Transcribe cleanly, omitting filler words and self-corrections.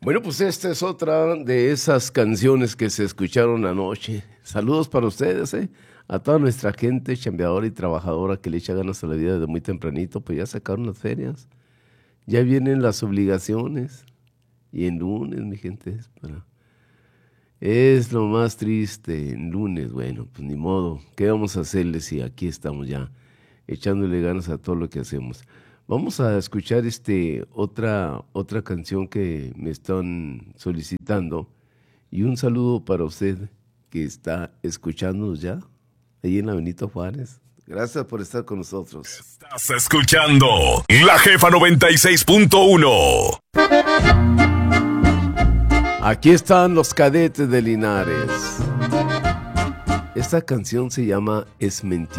Bueno, pues esta es otra de esas canciones que se escucharon anoche. Saludos para ustedes, a toda nuestra gente chambeadora y trabajadora que le echa ganas a la vida desde muy tempranito, pues ya sacaron las ferias. Ya vienen las obligaciones. Y en lunes, mi gente, es lo más triste. En lunes, bueno, pues ni modo. ¿Qué vamos a hacerle si aquí estamos ya echándole ganas a todo lo que hacemos? Vamos a escuchar otra canción que me están solicitando. Y un saludo para usted que está escuchándonos ya, ahí en la Benito Juárez. Gracias por estar con nosotros. Estás escuchando La Jefa 96.1. Aquí están los Cadetes de Linares. Esta canción se llama Es Mentira.